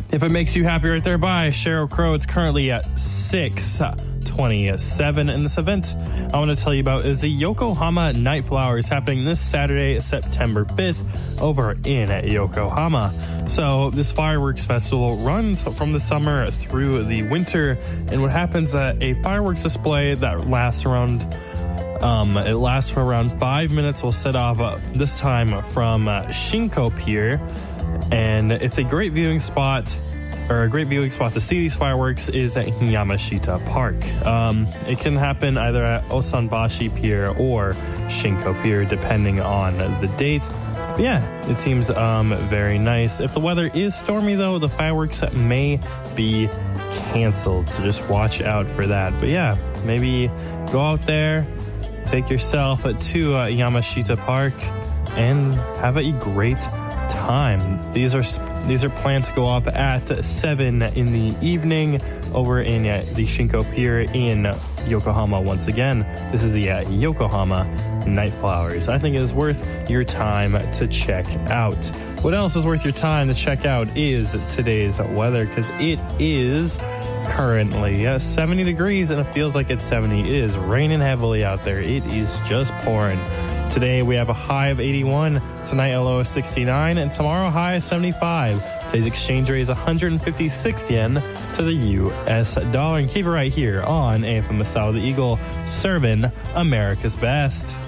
If it makes you happy right there, by Sheryl Crow. It's currently at 6:27 in this event I want to tell you about is the Yokohama Night Flowers happening this Saturday, September 5th over in Yokohama. So this fireworks festival runs from the summer through the winter, and what happens at a fireworks display that lasts around it lasts for around 5 minutes. Will set off this time from Shinko Pier, and it's a great viewing spot to see these fireworks is at Yamashita Park. It can happen either at Osanbashi Pier or Shinko Pier, depending on the date. But yeah, it seems very nice. If the weather is stormy, though, the fireworks may be canceled, so just watch out for that. But yeah, maybe go out there, take yourself to Yamashita Park, and have a great time. These are planned to go off at 7 in the evening over in the Shinko Pier in Yokohama. Once again, this is the Yokohama Night Flowers. I think it is worth your time to check out. What else is worth your time to check out is today's weather, because it is currently 70 degrees and it feels like it's 70. It is raining heavily out there. It is just pouring. Today we have a high of 81, tonight a low of 69, and tomorrow a high of 75. Today's exchange rate is 156 yen to the U.S. dollar. And keep it right here on AM from the South of the Eagle, serving America's best.